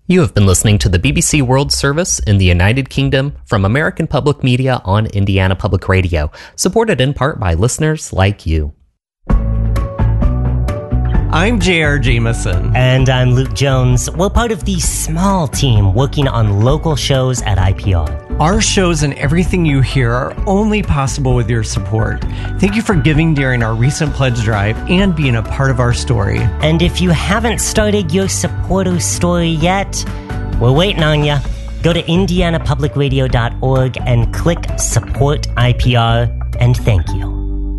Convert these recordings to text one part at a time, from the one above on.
You have been listening to the BBC World Service in the United Kingdom from American Public Media on Indiana Public Radio, supported in part by listeners like you. I'm J.R. Jameson. And I'm Luke Jones. We're part of the small team working on local shows at IPR. Our shows and everything you hear are only possible with your support. Thank you for giving during our recent pledge drive and being a part of our story. And if you haven't started your supporter story yet, we're waiting on you. Go to indianapublicradio.org and click Support IPR, and thank you.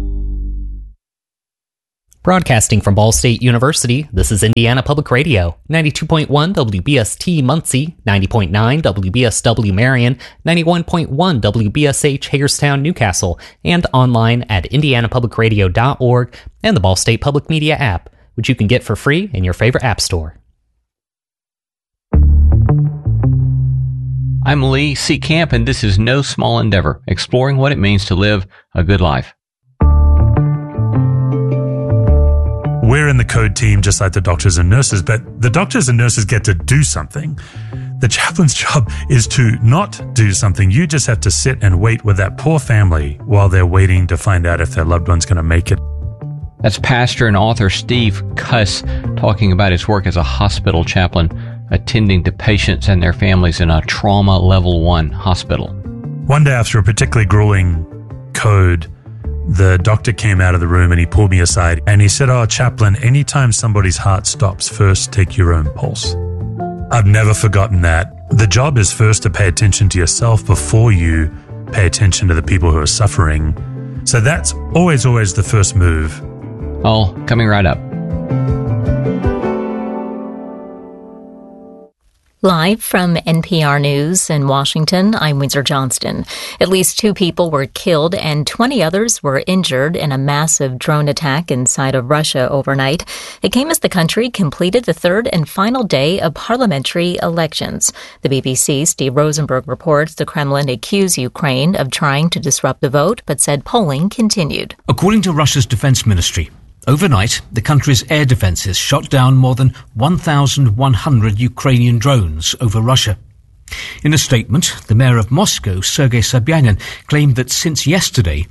Broadcasting from Ball State University, this is Indiana Public Radio, 92.1 WBST Muncie, 90.9 WBSW Marion, 91.1 WBSH Hagerstown Newcastle, and online at indianapublicradio.org and the Ball State Public Media app, which you can get for free in your favorite app store. I'm Lee C. Camp, and this is No Small Endeavor, exploring what it means to live a good life. We're in the code team just like the doctors and nurses, but the doctors and nurses get to do something. The chaplain's job is to not do something. You just have to sit and wait with that poor family while they're waiting to find out if their loved one's going to make it. That's pastor and author Steve Cuss talking about his work as a hospital chaplain, attending to patients and their families in a trauma level 1 hospital. One day after a particularly grueling code, the doctor came out of the room and he pulled me aside and he said, "Oh, chaplain, anytime somebody's heart stops, first take your own pulse." I've never forgotten that. The job is first to pay attention to yourself before you pay attention to the people who are suffering. So that's always the first move. All coming right up. Live from NPR News in Washington, I'm Windsor Johnston. At least 2 people were killed and 20 others were injured in a massive drone attack inside of Russia overnight. It came as the country completed the third and final day of parliamentary elections. The BBC's Steve Rosenberg reports the Kremlin accused Ukraine of trying to disrupt the vote, but said polling continued. According to Russia's defense ministry, overnight, the country's air defenses shot down more than 1,100 Ukrainian drones over Russia. In a statement, the mayor of Moscow, Sergei Sobyanin, claimed that since yesterday,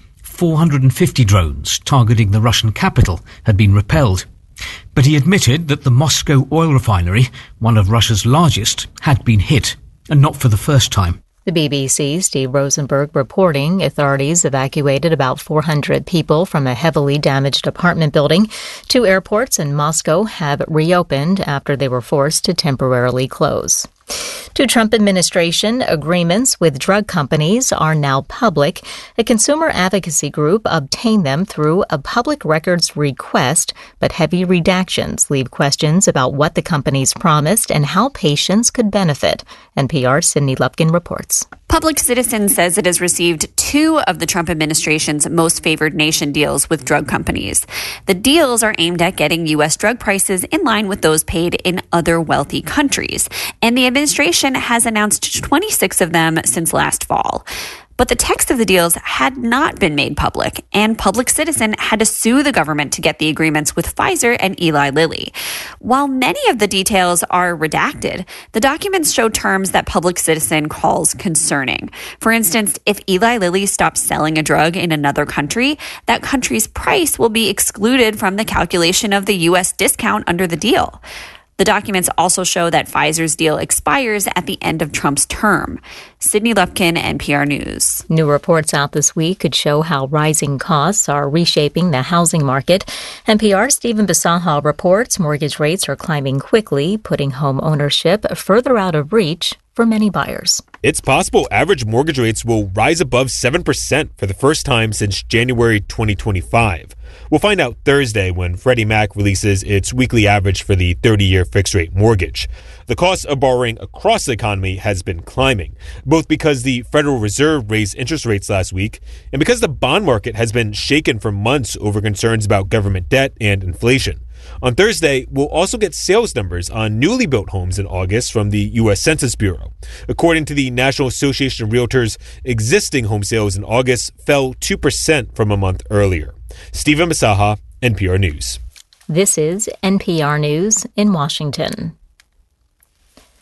450 drones targeting the Russian capital had been repelled. But he admitted that the Moscow oil refinery, one of Russia's largest, had been hit, and not for the first time. The BBC's Steve Rosenberg reporting authorities evacuated about 400 people from a heavily damaged apartment building. 2 airports in Moscow have reopened after they were forced to temporarily close. 2 Trump administration agreements with drug companies are now public. A consumer advocacy group obtained them through a public records request, but heavy redactions leave questions about what the companies promised and how patients could benefit. NPR's Sydney Lupkin reports. Public Citizen says it has received 2 of the Trump administration's most favored nation deals with drug companies. The deals are aimed at getting U.S. drug prices in line with those paid in other wealthy countries, and the administration has announced 26 of them since last fall. But the text of the deals had not been made public, and Public Citizen had to sue the government to get the agreements with Pfizer and Eli Lilly. While many of the details are redacted, the documents show terms that Public Citizen calls concerning. For instance, if Eli Lilly stops selling a drug in another country, that country's price will be excluded from the calculation of the U.S. discount under the deal. The documents also show that Pfizer's deal expires at the end of Trump's term. Sydney Lupkin, NPR News. New reports out this week could show how rising costs are reshaping the housing market. NPR's Stephen Bisaha reports mortgage rates are climbing quickly, putting home ownership further out of reach for many buyers. It's possible average mortgage rates will rise above 7% for the first time since January 2025. We'll find out Thursday when Freddie Mac releases its weekly average for the 30-year fixed-rate mortgage. The cost of borrowing across the economy has been climbing, both because the Federal Reserve raised interest rates last week and because the bond market has been shaken for months over concerns about government debt and inflation. On Thursday, we'll also get sales numbers on newly built homes in August from the U.S. Census Bureau. According to the National Association of Realtors, existing home sales in August fell 2% from a month earlier. Stephen Bisaha, NPR News. This is NPR News in Washington.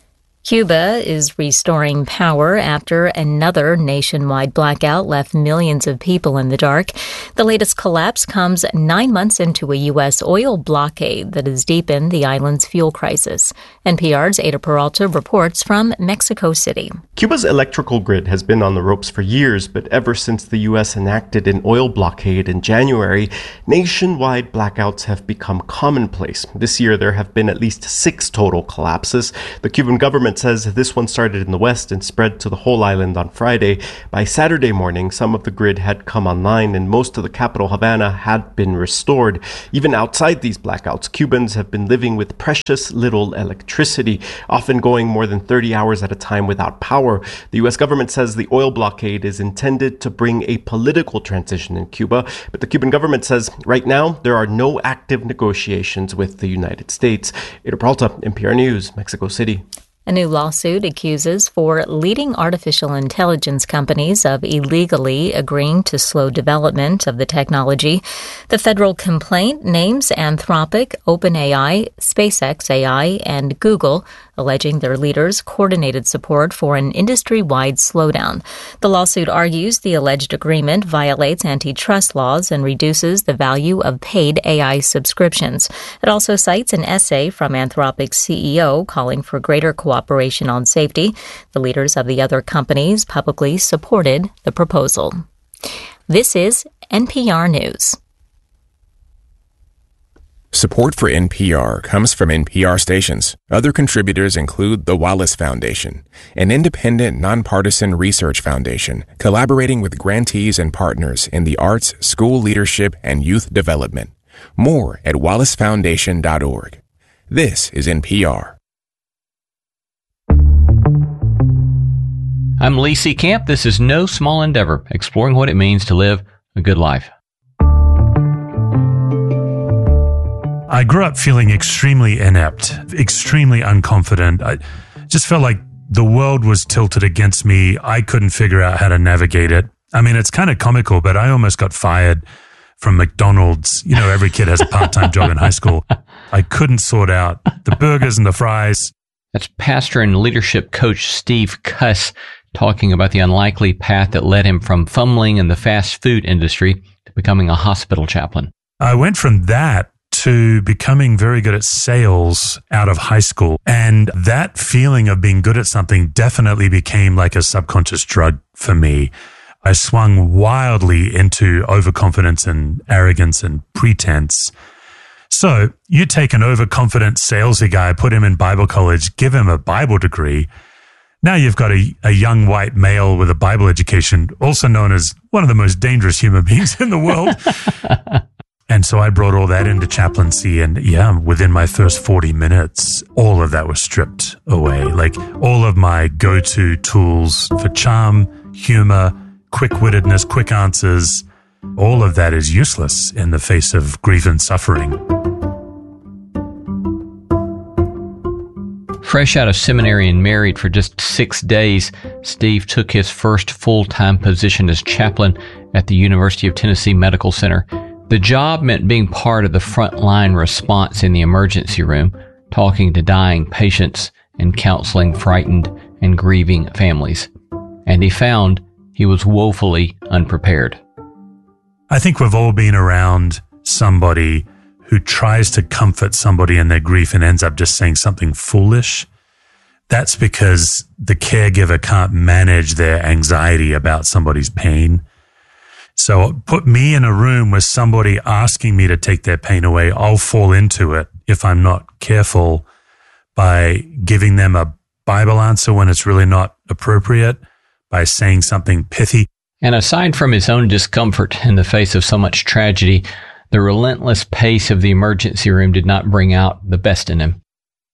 Cuba is restoring power after another nationwide blackout left millions of people in the dark. The latest collapse comes 9 months into a U.S. oil blockade that has deepened the island's fuel crisis. NPR's Ada Peralta reports from Mexico City. Cuba's electrical grid has been on the ropes for years, but ever since the U.S. enacted an oil blockade in January, nationwide blackouts have become commonplace. This year, there have been at least 6 total collapses. The Cuban government says this one started in the west and spread to the whole island on Friday. By Saturday morning, some of the grid had come online and most of the capital, Havana, had been restored. Even outside these blackouts, Cubans have been living with precious little electricity, often going more than 30 hours at a time without power. The U.S. government says the oil blockade is intended to bring a political transition in Cuba, but the Cuban government says right now there are no active negotiations with the United States. Ada Peralta, NPR News, Mexico City. A new lawsuit accuses 4 leading artificial intelligence companies of illegally agreeing to slow development of the technology. The federal complaint names Anthropic, OpenAI, SpaceX AI, and Google, alleging their leaders coordinated support for an industry-wide slowdown. The lawsuit argues the alleged agreement violates antitrust laws and reduces the value of paid AI subscriptions. It also cites an essay from Anthropic's CEO calling for greater cooperation on safety. The leaders of the other companies publicly supported the proposal. This is NPR News. Support for NPR comes from NPR stations. Other contributors include the Wallace Foundation, an independent, nonpartisan research foundation collaborating with grantees and partners in the arts, school leadership, and youth development. More at wallacefoundation.org. This is NPR. I'm Lee C. Camp. This is No Small Endeavor, exploring what it means to live a good life. I grew up feeling extremely inept, extremely unconfident. I just felt like the world was tilted against me. I couldn't figure out how to navigate it. I mean, it's kind of comical, but I almost got fired from McDonald's. You know, every kid has a part-time job in high school. I couldn't sort out the burgers and the fries. That's pastor and leadership coach Steve Cuss talking about the unlikely path that led him from fumbling in the fast food industry to becoming a hospital chaplain. I went from that to becoming very good at sales out of high school. And that feeling of being good at something definitely became like a subconscious drug for me. I swung wildly into overconfidence and arrogance and pretense. So you take an overconfident salesy guy, put him in Bible college, give him a Bible degree. Now you've got a young white male with a Bible education, also known as one of the most dangerous human beings in the world. And so I brought all that into chaplaincy, and within my first 40 minutes, all of that was stripped away. Like all of my go-to tools for charm, humor, quick-wittedness, quick answers, all of that is useless in the face of grief and suffering. Fresh out of seminary and married for just 6 days, Steve took his first full-time position as chaplain at the University of Tennessee Medical Center. The job meant being part of the front-line response in the emergency room, talking to dying patients and counseling frightened and grieving families. And he found he was woefully unprepared. I think we've all been around somebody who tries to comfort somebody in their grief and ends up just saying something foolish. That's because the caregiver can't manage their anxiety about somebody's pain. So put me in a room with somebody asking me to take their pain away. I'll fall into it if I'm not careful by giving them a Bible answer when it's really not appropriate, by saying something pithy. And aside from his own discomfort in the face of so much tragedy, the relentless pace of the emergency room did not bring out the best in him.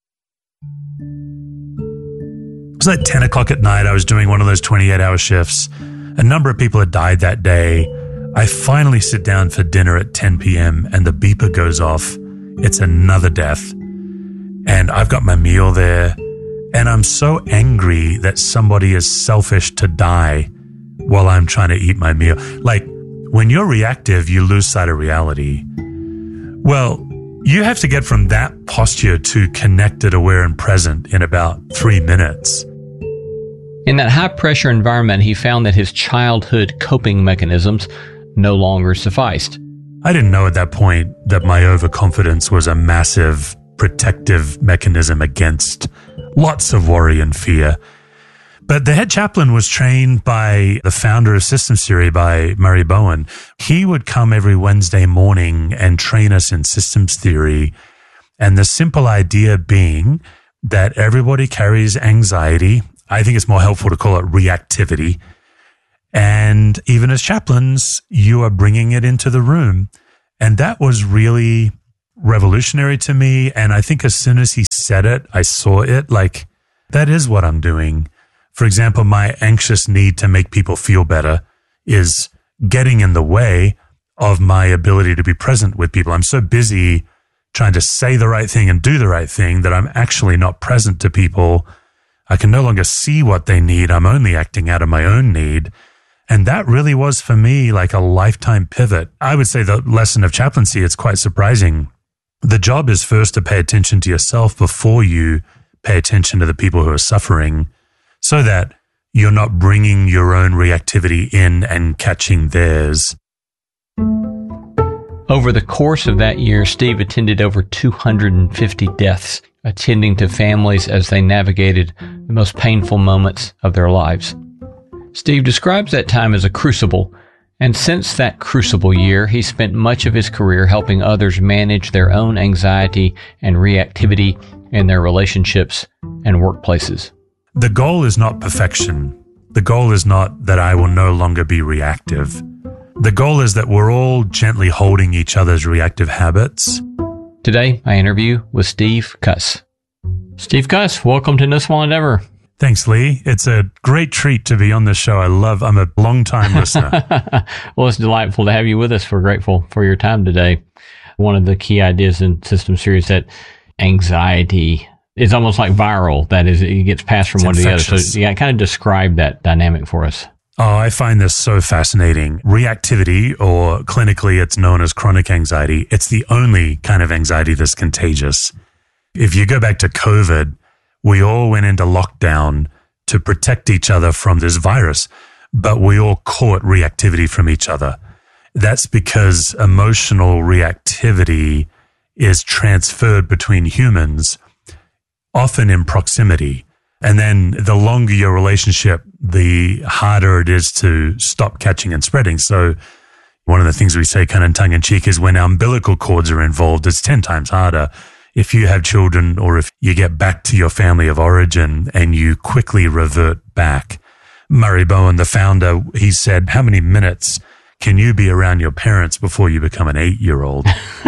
It was like 10 o'clock at night. I was doing one of those 28-hour shifts. A number of people had died that day. I finally sit down for dinner at 10 p.m. and the beeper goes off. It's another death. And I've got my meal there. And I'm so angry that somebody is selfish to die while I'm trying to eat my meal. Like, when you're reactive, you lose sight of reality. Well, You have to get from that posture to connected, aware, and present in about 3 minutes. In that high-pressure environment, he found that his childhood coping mechanisms no longer sufficed. I didn't know at that point that my overconfidence was a massive protective mechanism against lots of worry and fear. But the head chaplain was trained by the founder of systems theory, by Murray Bowen. He would come every Wednesday morning and train us in systems theory. And the simple idea being that everybody carries anxiety. I think it's more helpful to call it reactivity. And even as chaplains, you are bringing it into the room. And that was really revolutionary to me. And I think as soon as he said it, I saw it like, that is what I'm doing. For example, my anxious need to make people feel better is getting in the way of my ability to be present with people. I'm so busy trying to say the right thing and do the right thing that I'm actually not present to people. I can no longer see what they need. I'm only acting out of my own need. And that really was for me like a lifetime pivot. I would say the lesson of chaplaincy, it's quite surprising. The job is first to pay attention to yourself before you pay attention to the people who are suffering, so that you're not bringing your own reactivity in and catching theirs. Over the course of that year, Steve attended over 250 deaths, attending to families as they navigated the most painful moments of their lives. Steve describes that time as a crucible, and since that crucible year, he spent much of his career helping others manage their own anxiety and reactivity in their relationships and workplaces. The goal is not perfection. The goal is not that I will no longer be reactive. The goal is that we're all gently holding each other's reactive habits. Today, I interview with Steve Cuss. Steve Cuss, welcome to No Small Endeavor. Thanks, Lee. It's a great treat to be on this show. I'm a long-time listener. Well, it's delightful to have you with us. We're grateful for your time today. One of the key ideas in Systems Theory is that anxiety is almost like viral. That is, it gets passed from one to the other. So yeah, kind of describe that dynamic for us. Oh, I find this so fascinating. Reactivity, or clinically it's known as chronic anxiety, it's the only kind of anxiety that's contagious. If you go back to COVID, we all went into lockdown to protect each other from this virus, but we all caught reactivity from each other. That's because emotional reactivity is transferred between humans, often in proximity. And then the longer your relationship, the harder it is to stop catching and spreading. So one of the things we say kind of tongue in cheek is when umbilical cords are involved, it's 10 times harder. If you have children or if you get back to your family of origin and you quickly revert back. Murray Bowen, the founder, he said, how many minutes can you be around your parents before you become an 8-year-old?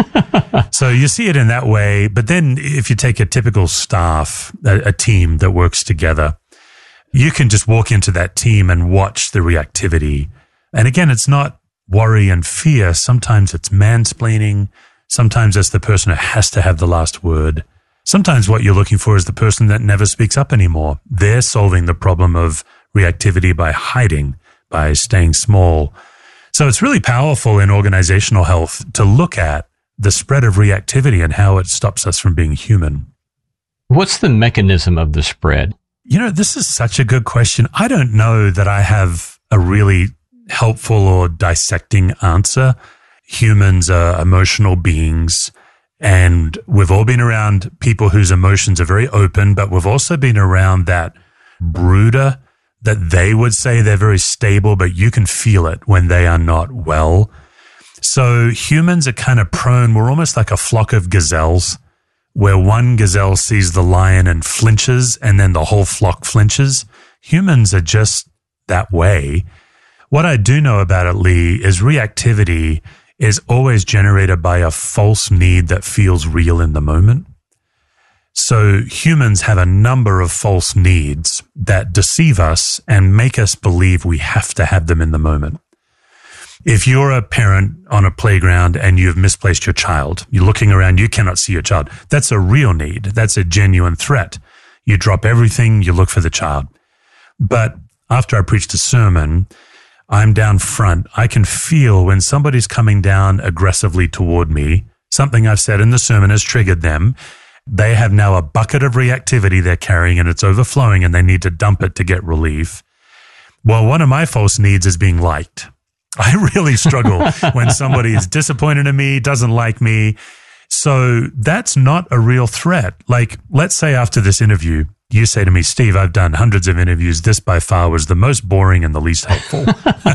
So you see it in that way. But then if you take a typical staff, a team that works together, you can just walk into that team and watch the reactivity. And again, it's not worry and fear. Sometimes it's mansplaining. Sometimes it's the person who has to have the last word. Sometimes what you're looking for is the person that never speaks up anymore. They're solving the problem of reactivity by hiding, by staying small. So it's really powerful in organizational health to look at the spread of reactivity and how it stops us from being human. What's the mechanism of the spread? You know, this is such a good question. I don't know that I have a really helpful or dissecting answer. Humans are emotional beings, and we've all been around people whose emotions are very open, but we've also been around that brooder that they would say they're very stable, but you can feel it when they are not well. So humans are kind of prone, we're almost like a flock of gazelles, where one gazelle sees the lion and flinches, and then the whole flock flinches. Humans are just that way. What I do know about it, Lee, is reactivity is always generated by a false need that feels real in the moment. So humans have a number of false needs that deceive us and make us believe we have to have them in the moment. If you're a parent on a playground and you've misplaced your child, you're looking around, you cannot see your child. That's a real need. That's a genuine threat. You drop everything, you look for the child. But after I preached a sermon, I'm down front. I can feel when somebody's coming down aggressively toward me, Something I've said in the sermon has triggered them. They have now a bucket of reactivity they're carrying and it's overflowing and they need to dump it to get relief. Well, one of my false needs is being liked. I really struggle when somebody is disappointed in me, doesn't like me. So that's not a real threat. Like, let's say after this interview, you say to me, Steve, I've done hundreds of interviews. This by far was the most boring and the least helpful.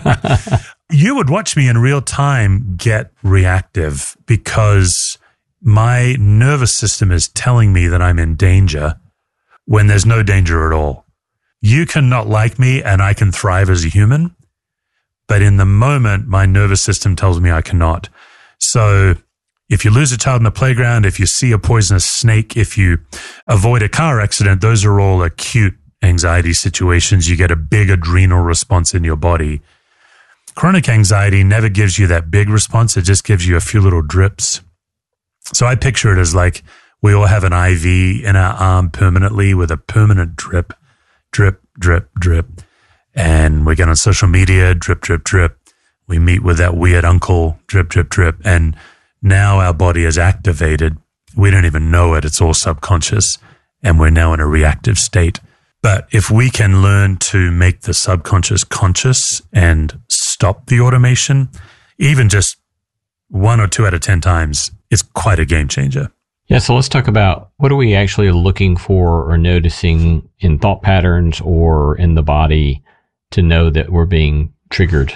You would watch me in real time get reactive because my nervous system is telling me that I'm in danger when there's no danger at all. You can not like me and I can thrive as a human, but in the moment, my nervous system tells me I cannot. So if you lose a child in the playground, if you see a poisonous snake, if you avoid a car accident, those are all acute anxiety situations. You get a big adrenal response in your body. Chronic anxiety never gives you that big response. It just gives you a few little drips. So I picture it as like we all have an IV in our arm permanently with a permanent drip, drip, drip, drip. And we get on social media, drip, drip, drip. We meet with that weird uncle, drip, drip, drip. And now our body is activated. We don't even know it. It's all subconscious. And we're now in a reactive state. But if we can learn to make the subconscious conscious and stop the automation, even just 1 or 2 out of 10 times, it's quite a game changer. Yeah, so let's talk about what are we actually looking for or noticing in thought patterns or in the body to know that we're being triggered?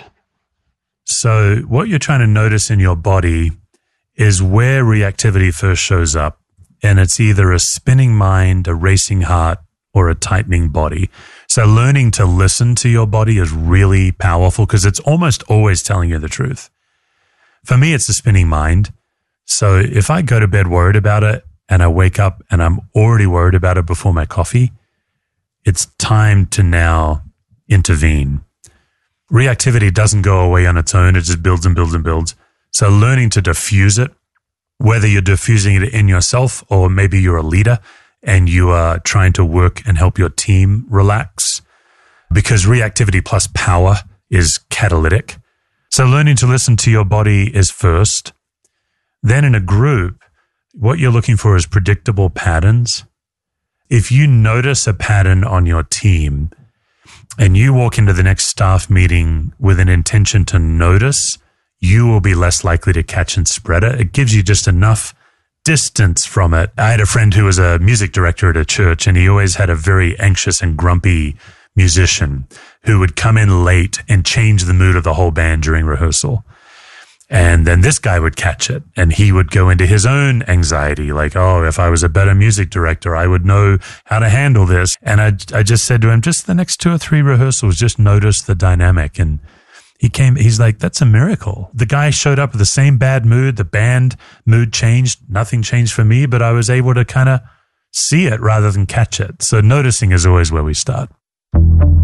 So what you're trying to notice in your body is where reactivity first shows up. And it's either a spinning mind, a racing heart, or a tightening body. So learning to listen to your body is really powerful because it's almost always telling you the truth. For me, it's a spinning mind. So if I go to bed worried about it and I wake up and I'm already worried about it before my coffee, it's time to now intervene. Reactivity doesn't go away on its own. It just builds and builds and builds. So learning to diffuse it, whether you're diffusing it in yourself or maybe you're a leader and you are trying to work and help your team relax, because reactivity plus power is catalytic. So learning to listen to your body is first. Then in a group, what you're looking for is predictable patterns. If you notice a pattern on your team and you walk into the next staff meeting with an intention to notice, you will be less likely to catch and spread it. It gives you just enough distance from it. I had a friend who was a music director at a church, and he always had a very anxious and grumpy musician who would come in late and change the mood of the whole band during rehearsal. And then this guy would catch it and he would go into his own anxiety, like, oh, if I was a better music director, I would know how to handle this. And I just said to him, just the next 2 or 3 rehearsals, just notice the dynamic. And he's like, that's a miracle. The guy showed up with the same bad mood. The band mood changed. Nothing changed for me, but I was able to kind of see it rather than catch it. So noticing is always where we start.